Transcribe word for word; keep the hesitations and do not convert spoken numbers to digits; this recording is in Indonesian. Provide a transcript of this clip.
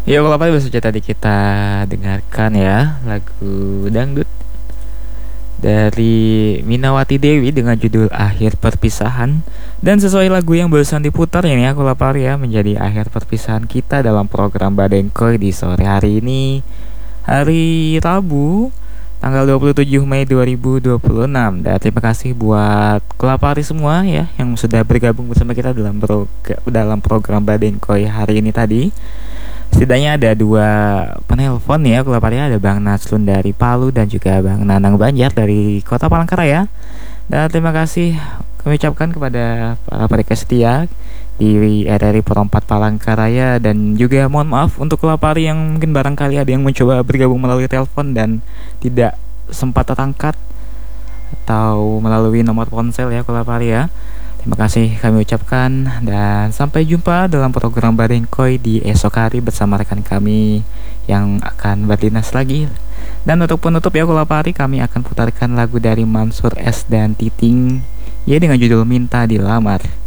Ya kalau apa bisa tadi kita dengarkan ya lagu dangdut dari Minawati Dewi dengan judul Akhir Perpisahan. Dan sesuai lagu yang barusan diputar ini aku lapar ya menjadi akhir perpisahan kita dalam program Badengkoy di sore hari ini, hari Rabu tanggal dua puluh tujuh Mei dua ribu dua puluh enam. Dan terima kasih buat kelapari semua ya yang sudah bergabung bersama kita dalam pro dalam program Badengkoy hari ini tadi. Setidaknya ada dua penelpon ya kelaparnya, ada Bang Naslun dari Palu dan juga Bang Nanang Banjar dari Kota Palangkaraya. Dan terima kasih kami ucapkan kepada para pendengar setia di R R I Perempat Palangkaraya. Dan juga mohon maaf untuk kelapari yang mungkin barangkali ada yang mencoba bergabung melalui telepon dan tidak sempat terangkat atau melalui nomor ponsel ya kelapari ya. Terima kasih kami ucapkan dan sampai jumpa dalam program Badengkoy di esok hari bersama rekan kami yang akan berdinas lagi. Dan untuk penutup ya Kulapari, kami akan putarkan lagu dari Mansur S dan Titing ya dengan judul Minta Dilamar.